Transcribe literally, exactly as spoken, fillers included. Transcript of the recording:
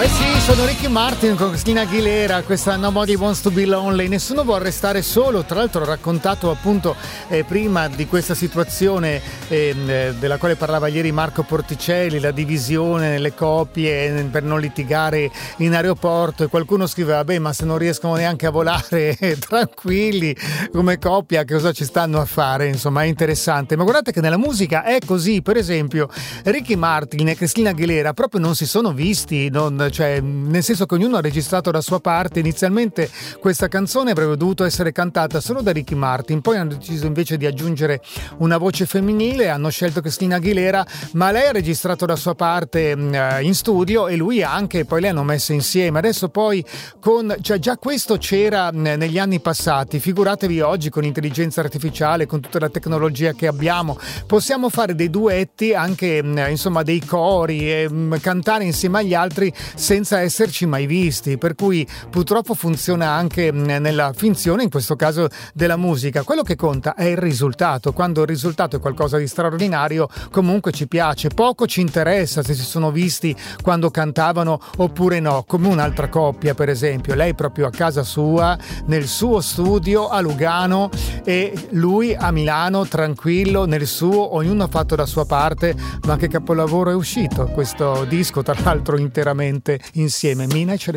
Eh sì, sono Ricky Martin con Christina Aguilera, questa Nobody Wants to Be Lonely. Nessuno vuole restare solo. Tra l'altro ho raccontato appunto eh, prima di questa situazione eh, della quale parlava ieri Marco Porticelli, la divisione nelle coppie per non litigare in aeroporto, e qualcuno scriveva: beh, ma se non riescono neanche a volare tranquilli come coppia, che cosa ci stanno a fare? Insomma, è interessante. Ma guardate che nella musica è così. Per esempio Ricky Martin e Christina Aguilera proprio non si sono visti, non cioè, nel senso che ognuno ha registrato la sua parte. Inizialmente questa canzone avrebbe dovuto essere cantata solo da Ricky Martin, poi hanno deciso invece di aggiungere una voce femminile, hanno scelto Christina Aguilera, ma lei ha registrato la sua parte uh, in studio e lui anche, e poi le hanno messe insieme. Adesso poi con, cioè già questo c'era negli anni passati, figuratevi oggi con l'intelligenza artificiale, con tutta la tecnologia che abbiamo, possiamo fare dei duetti, anche insomma dei cori, e cantare insieme agli altri senza esserci mai visti, per cui purtroppo funziona anche nella finzione, in questo caso della musica. Quello che conta è il risultato. Quando il risultato è qualcosa di straordinario, comunque ci piace, poco ci interessa se si sono visti quando cantavano oppure no, come un'altra coppia per esempio, lei proprio a casa sua, nel suo studio a Lugano e lui a Milano tranquillo nel suo, ognuno ha fatto la sua parte. Ma che capolavoro è uscito questo disco, tra l'altro interamente insieme, Mina e